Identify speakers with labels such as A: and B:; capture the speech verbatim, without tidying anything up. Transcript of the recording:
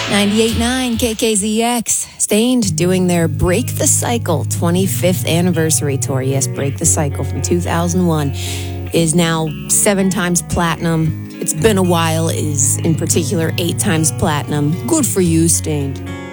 A: ninety-eight point nine K K Z X. Stained doing their Break the Cycle twenty-fifth anniversary tour. Yes, Break the Cycle from two thousand one is now seven times platinum. It's been a while is in particular eight times platinum. Good for you, Stained.